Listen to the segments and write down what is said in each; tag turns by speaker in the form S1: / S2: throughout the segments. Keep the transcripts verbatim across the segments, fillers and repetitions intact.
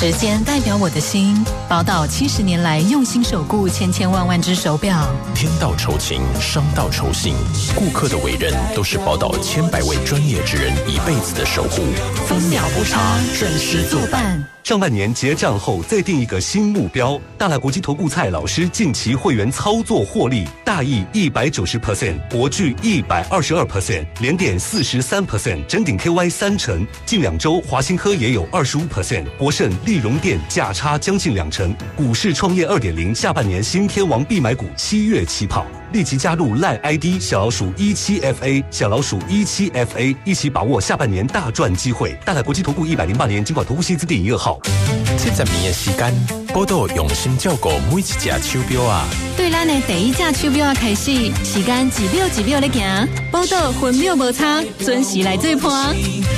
S1: 时间代表我的心，宝岛七十年来用心守护千千万万只手表。
S2: 天道酬勤，商道酬信，顾客的委任都是宝岛千百位专业职人一辈子的守护。
S1: 分秒不差，准时作伴。
S3: 上半年结账后再定一个新目标，大来国际投顾蔡老师近期会员操作获利，大益 一百九十 percent， 国巨 一百二十二 percent， 联电 四十三 percent， 臻鼎 K Y 三成，近两周华新科也有 二十五 percent， 国盛、立荣电价差将近两成。股市创业 二点零 下半年新天王必买股七月起跑，立即加入 LINE I D 小老鼠一七 F A 小老鼠一七 F A， 一起把握下半年大赚机会。大来国际投顾一百零八年金管投顾新字第一二号。
S2: 七十年的时间，宝岛用心照顾每一只手表啊。
S1: 对咱的第一只手表啊开始，时间一秒一秒在行，宝岛分秒无差，准时来做伴。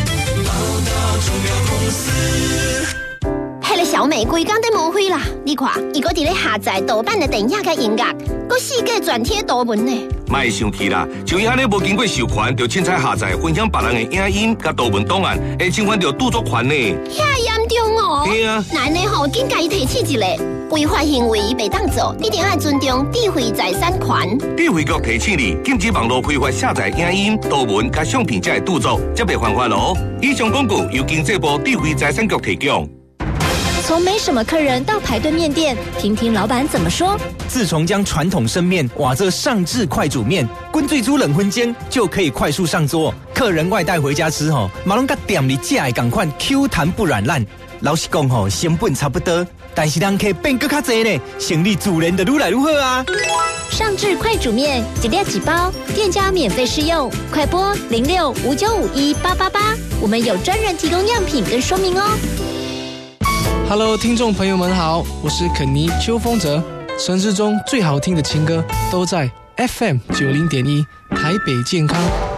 S4: 迄个小美规工在无灰啦！你看，伊搁伫咧下载盗版的电影甲音乐，搁四界转贴图文呢。
S5: 莫生气啦，像伊安尼无经过授权，就凊彩下载分享别人的影音甲图文档案，会侵犯到著作权呢。
S4: 遐严重哦！
S5: 对啊，
S4: 那呢吼，紧甲伊提起一个违法行为袂当做，一定要尊重智慧财产权。
S5: 智慧局提醒你，禁止网络非法下载影音、图文甲相片才会著作，则袂犯法咯。以上广告由经济部智慧财产局提供。
S6: 从没什么客人到排队面店，听听老板怎么说。
S7: 自从将传统生面瓦这上至快煮面，滚最煮冷荤煎就可以快速上桌。客人外带回家吃吼，马龙甲店里架的赶快 Q 弹不软烂。老实讲吼，成本差不多，但是人客变更较多呢，生意自然就愈来愈好啊。
S6: 上至快煮面，一粒几包，店家免费试用，快拨零六五九五一八八八，我们有专人提供样品跟说明哦。
S8: Hello， 听众朋友们好，我是肯尼邱风泽。城市中最好听的情歌都在 F M 九零点一台北健康。